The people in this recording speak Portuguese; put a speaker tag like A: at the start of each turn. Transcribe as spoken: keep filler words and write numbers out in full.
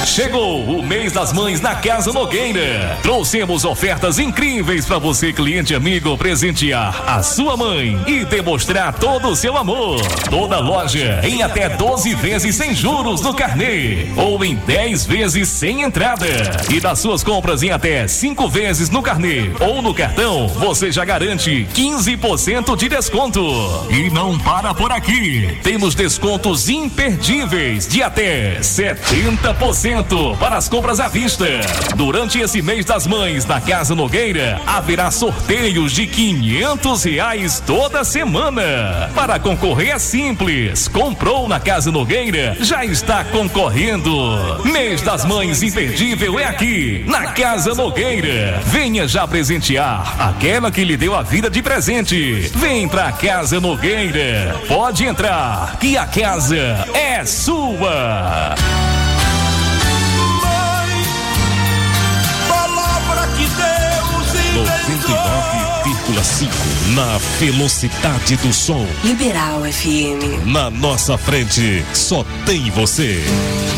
A: Chegou o mês das mães na Casa Nogueira. Trouxemos ofertas incríveis para você, cliente amigo, presentear a sua mãe e demonstrar todo o seu amor. Toda loja em até doze vezes sem juros no carnê ou em dez vezes sem entrada. E das suas compras em até cinco vezes no carnê ou no cartão, você já garante quinze por cento de desconto. E não para por aqui. Temos descontos imperdíveis de até setenta por cento para as compras à vista. Durante esse mês das mães na Casa Nogueira, haverá sorteios de quinhentos reais toda semana. Para concorrer é simples. Comprou na Casa Nogueira, já está concorrendo. Mês das mães imperdível é aqui, na Casa Nogueira. Venha já presentear aquela que lhe deu a vida de presente. Vem pra Casa Nogueira. Pode entrar, que a casa é sua.
B: noventa e nove vírgula cinco na velocidade do som.
C: Liberal F M.
B: Na nossa frente só tem você.